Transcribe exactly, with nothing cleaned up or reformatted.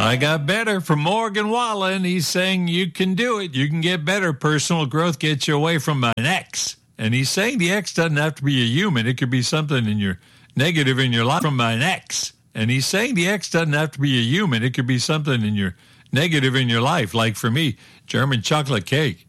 I got better from Morgan Wallen. He's saying you can do it. You can get better. Personal growth gets you away from an ex. And he's saying the ex doesn't have to be a human. It could be something in your negative in your life from an ex. And he's saying the ex doesn't have to be a human. It could be something in your negative in your life. Like for me, German chocolate cake.